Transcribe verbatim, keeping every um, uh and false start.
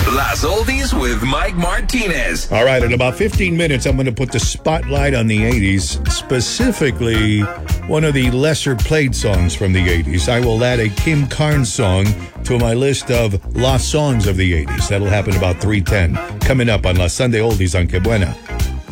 Las Oldies with Mike Martinez. All right, in about fifteen minutes, I'm going to put the spotlight on the eighties, specifically one of the lesser played songs from the eighties. I will add a Kim Carnes song to my list of lost songs of the eighties. That'll happen about three ten. Coming up on La Sunday Oldies on Que Buena.